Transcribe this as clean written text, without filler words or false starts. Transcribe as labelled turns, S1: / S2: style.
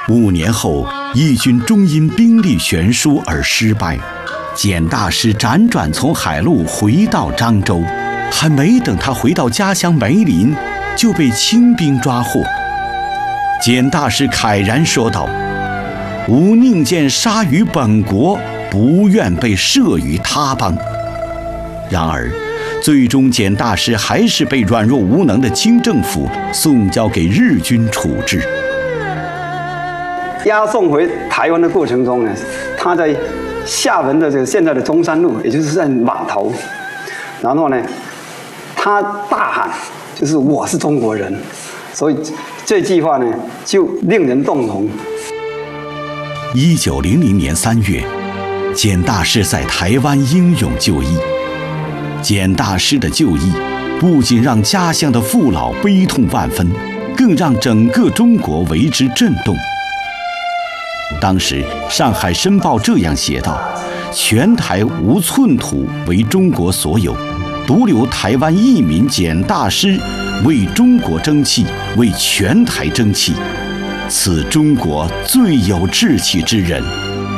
S1: 5年后，义军终因兵力悬殊而失败。简大师辗转从海路回到漳州，还没等他回到家乡梅林，就被清兵抓获。简大师慨然说道：“吾宁见杀于本国，不愿被摄于他邦。”然而，最终简大师还是被软弱无能的清政府送交给日军处置。
S2: 押送回台湾的过程中呢，他在厦门的这个现在的中山路，也就是在码头，然后呢，他大喊，就是我是中国人，所以这句话呢就令人动容。
S1: 1900年3月，简大师在台湾英勇就义。简大师的就义，不仅让家乡的父老悲痛万分，更让整个中国为之震动。当时，《上海申报》这样写道：“全台无寸土为中国所有，独留台湾一民简大师为中国争气，为全台争气。此中国最有志气之人。”